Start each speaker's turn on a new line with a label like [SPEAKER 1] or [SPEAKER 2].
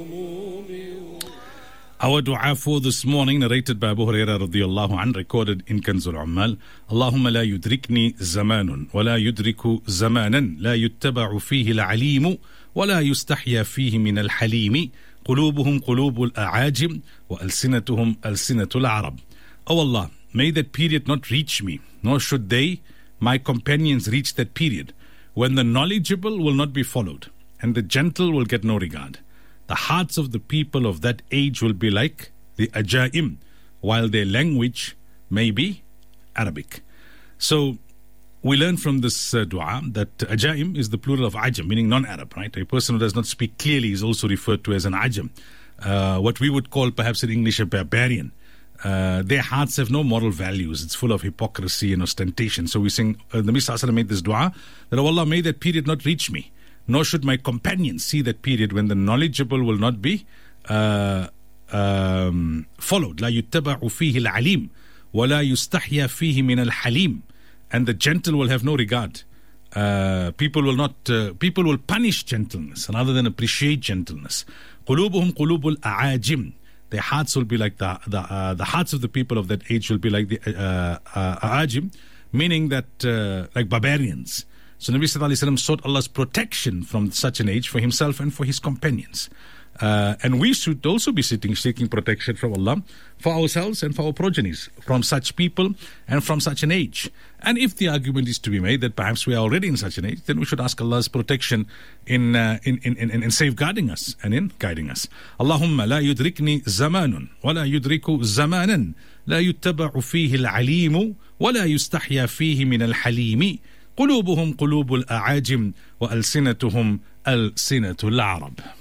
[SPEAKER 1] Our dua for this morning, narrated by Abu Hurairah radiyallahu anh, recorded in Kanzul Ummal. Allahumma la yudrikni zamanun, wa la yudriku zamanan, la yuttaba'u fihi al-alimu, wa la yustahya fihi min al-halimi, qulubuhum qulubul a'ajim, wa alsinatuhum alsinatul arab. O Allah, may that period not reach me, nor should they, my companions, reach that period, when the knowledgeable will not be followed, and the gentle will get no regard. The hearts of the people of that age will be like the ajaim, while their language may be Arabic. So we learn from this dua that ajaim is the plural of ajam, meaning non-Arab, right? A person who does not speak clearly is also referred to as an ajam. What we would call perhaps in English a barbarian. Their hearts have no moral values. It's full of hypocrisy and ostentation. So we sing, the Nabi Sallallahu Alaihi Wasallam made this dua that, oh Allah, may that period not reach me, nor should my companions see that period when the knowledgeable will not be followed. لا يتبع فيه العليم ولا يستحيا فيه من الحليم, and the gentle will have no regard. People will punish gentleness rather than appreciate gentleness. قلوبهم قلوب الأعاجم, their hearts will be like the hearts of the people of that age will be like the A'ajim, meaning that like barbarians. So Nabi Sallallahu Alaihi Wasallam sought Allah's protection from such an age for himself and for his companions. And we should also be seeking protection from Allah for ourselves and for our progenies from such people and from such an age. And if the argument is to be made that perhaps we are already in such an age, then we should ask Allah's protection in safeguarding us and in guiding us. Allahumma la yudrikni zamanun wa la yudriku zamanan, la yuttaba'u fihi al-alimu wa la yustahya fihi min al-halimi, قلوبهم قلوب الأعاجم وألسنتهم ألسنة العرب.